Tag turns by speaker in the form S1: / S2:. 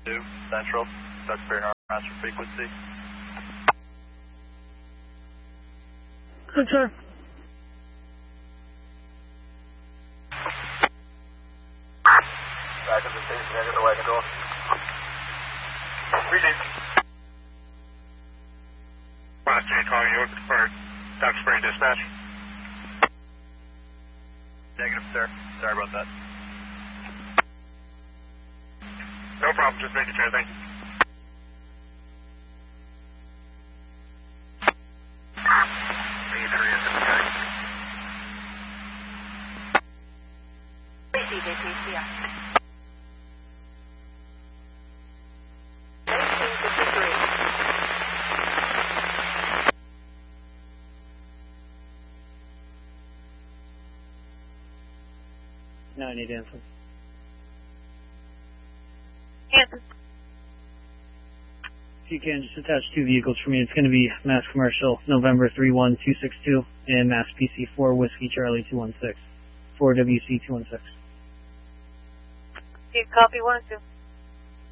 S1: 2 Central, Duxbury North Master Frequency.
S2: Good, sir.
S1: Back of the station, back of the wagon door. Reading. Roger, calling you for Duxbury Dispatch. Negative, sir. Sorry about that. No problem, just making sure, thank you.
S2: No, I need info.
S3: Kansas.
S2: If you can, just attach 2 vehicles for me. It's going to be Mass Commercial, November 31262, and Mass PC4 Whiskey Charlie 216, 4WC 216.
S3: Copy 1 and 2.